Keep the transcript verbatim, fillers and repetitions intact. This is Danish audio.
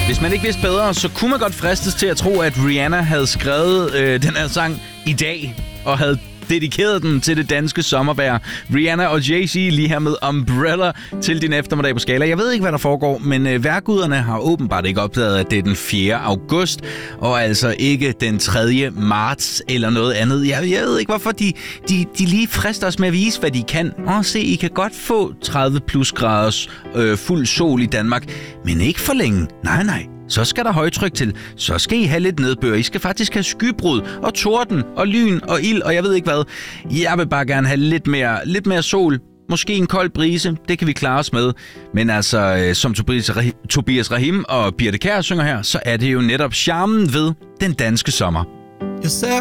Hvis man ikke vidste bedre, så kunne man godt fristes til at tro, at Rihanna havde skrevet øh, den her sang i dag, og havde dedikeret den til det danske sommervejr. Rihanna og Jay-Z lige her med Umbrella til din eftermiddag på Skala. Jeg ved ikke, hvad der foregår, men øh, vejrguderne har åbenbart ikke opdaget, at det er den fjerde august, og altså ikke den tredje marts eller noget andet. Jeg, jeg ved ikke, hvorfor de, de, de lige frister os med at vise, hvad de kan. Og se, I kan godt få tredive plus graders øh, fuld sol i Danmark, men ikke for længe. Nej, nej. Så skal der højtryk til. Så skal I have lidt nedbør. I skal faktisk have skybrud og torden og lyn og ild og jeg ved ikke hvad. Jeg vil bare gerne have lidt mere, lidt mere sol. Måske en kold brise. Det kan vi klare os med. Men altså, som Tobias Rahim, Tobias Rahim og Birthe Kjær synger her, så er det jo netop charmen ved den danske sommer. Jeg ser